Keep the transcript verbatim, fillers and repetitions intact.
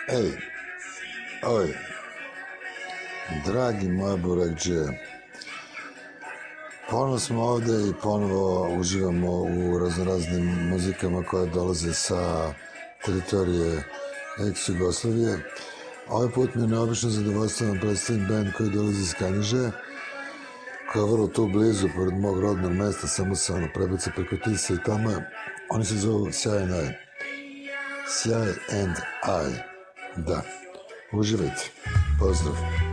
Ej, oj, dragi moje burekđe, ponovo smo ovde i ponovo uživamo u raznoraznim muzikama koje dolaze sa teritorije ex-Jugoslavije. Ovaj put mi je neobično zadovoljstvo da vam predstavim band koji dolazi iz Kanjiže, koja je vrlo tu blizu, pored mog rodnog mesta, samo se ono prebaca preko Tise i tamo je. Oni se zovu Sjaj and I. Sjaj and I. Da. Uživajte. Pozdrav.